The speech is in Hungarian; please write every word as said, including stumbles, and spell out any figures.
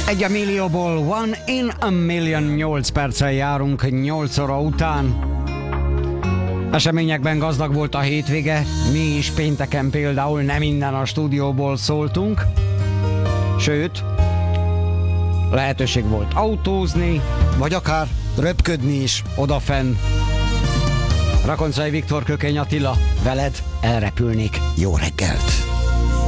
Egy a millióból One in a Million, nyolc perccel járunk nyolc óra után. Eseményekben gazdag volt a hétvége, mi is pénteken például nem innen a stúdióból szóltunk, sőt, lehetőség volt autózni, vagy akár röpködni is odafenn. Rakoncai Viktor, Kökény Attila, veled elrepülnék. Jó reggelt!